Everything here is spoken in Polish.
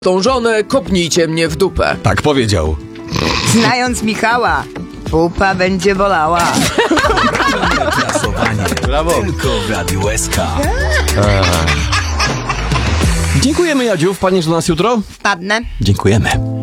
tą żonę, kopnijcie mnie w dupę. Tak powiedział. Znając Michała, pupa będzie bolała. Klasowanie. Brawo. Tylko w Radiu SK. Dziękujemy, Jadziu. Wpadniesz do nas jutro? Wpadnę. Dziękujemy.